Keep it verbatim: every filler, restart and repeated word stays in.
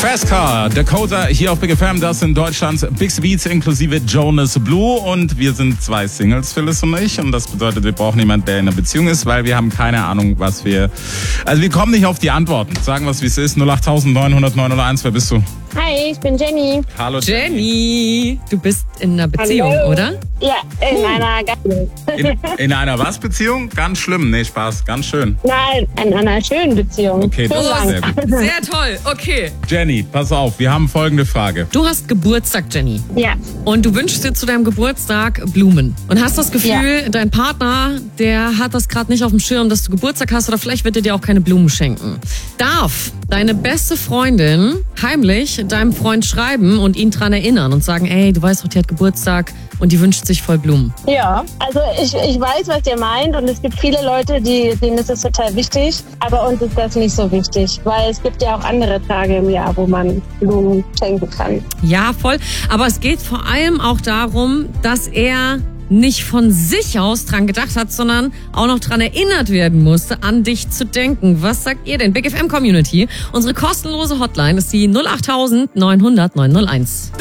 Fast Car, Dakota hier auf Big F M, das sind Deutschlands Big Beats inklusive Jonas Blue und wir sind zwei Singles, Phyllis und ich, und das bedeutet, wir brauchen jemanden, der in einer Beziehung ist, weil wir haben keine Ahnung, was wir, also wir kommen nicht auf die Antworten. Sagen wir es, wie es ist, null acht neun null null neun null eins, wer bist du? Hi, ich bin Jenny. Hallo Jenny, du bist in einer Beziehung, Hallo. oder? Ja, in hm. einer Gattin. In, in einer was Beziehung? Ganz schlimm, nee, Spaß, ganz schön. Nein, in einer schönen Beziehung. Okay, das ist sehr gut. Sehr toll, okay. Jenny, pass auf, wir haben folgende Frage. Du hast Geburtstag, Jenny. Ja. Und du wünschst dir zu deinem Geburtstag Blumen. Und hast das Gefühl, Ja. dein Partner, der hat das gerade nicht auf dem Schirm, dass du Geburtstag hast, oder vielleicht wird er dir auch keine Blumen schenken. Darf deine beste Freundin heimlich deinem Freund schreiben und ihn dran erinnern und sagen, ey, du weißt doch, die hat Geburtstag und die wünscht sich voll Blumen? Ja, also ich, ich weiß, was ihr meint, und es gibt viele Leute, die, denen ist es total wichtig, aber uns ist das nicht so wichtig, weil es gibt ja auch andere Tage im Jahr, wo man Blumen schenken kann. Ja, voll. Aber es geht vor allem auch darum, dass er nicht von sich aus dran gedacht hat, sondern auch noch dran erinnert werden musste, an dich zu denken. Was sagt ihr denn? Big F M Community. Unsere kostenlose Hotline ist die null acht neun null null neun null eins.